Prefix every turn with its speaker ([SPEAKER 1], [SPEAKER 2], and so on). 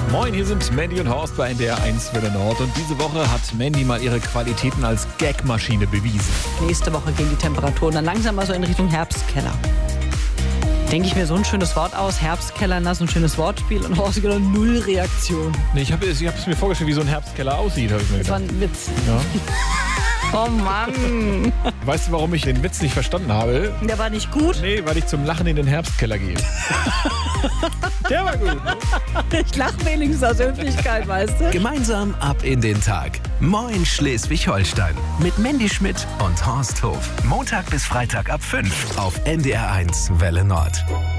[SPEAKER 1] Moin, hier sind Mandy und Horst bei NDR 1 Welle Nord. Und diese Woche hat Mandy mal ihre Qualitäten als Gagmaschine bewiesen.
[SPEAKER 2] Nächste Woche gehen die Temperaturen dann langsam mal so in Richtung Herbstkeller. Denke ich mir so ein schönes Wort aus, Herbstkeller, so ein schönes Wortspiel und Horst wieder null Reaktion.
[SPEAKER 1] Nee, ich hab es mir vorgestellt, wie so ein Herbstkeller aussieht, habe ich mir
[SPEAKER 2] Das war
[SPEAKER 1] gedacht.
[SPEAKER 2] ein Witz.
[SPEAKER 1] Ja.
[SPEAKER 2] Oh Mann.
[SPEAKER 1] Weißt du, warum ich den Witz nicht verstanden habe?
[SPEAKER 2] Der war nicht gut.
[SPEAKER 1] Nee, weil ich zum Lachen in den Herbstkeller gehe. Der war gut. Ne?
[SPEAKER 2] Ich lache wenigstens aus Höflichkeit, weißt du?
[SPEAKER 3] Gemeinsam ab in den Tag. Moin Schleswig-Holstein. Mit Mandy Schmidt und Horst Hof. Montag bis Freitag ab 5 auf NDR 1 Welle Nord.